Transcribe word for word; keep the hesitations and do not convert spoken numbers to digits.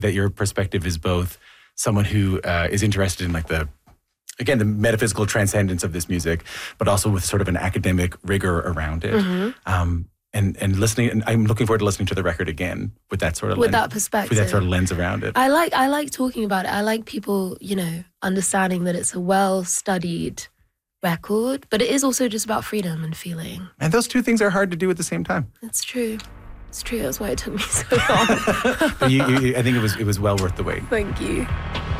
that your perspective is both someone who uh, is interested in like the, again, the metaphysical transcendence of this music, but also with sort of an academic rigor around it. Mm-hmm. Um, and, and listening, and I'm looking forward to listening to the record again with that sort of with lens, that perspective, with that sort of lens around it. I like I like talking about it. I like people, you know, understanding that it's a well-studied record, but it is also just about freedom and feeling. And those two things are hard to do at the same time. It's true. It's true. That's why it took me so long. But you, you, I think it was it was well worth the wait. Thank you.